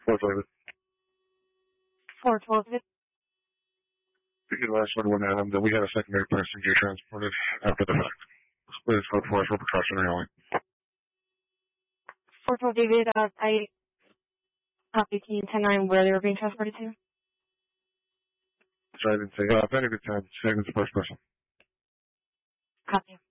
Fourth David. 412 David. The last one went Adam, then we had a secondary person get transported after the fact. Please go for us for precautionary only. 412 David, I copy team 10-9 where they were being transported to. So I didn't say, very good time. Saving the first person. Copy.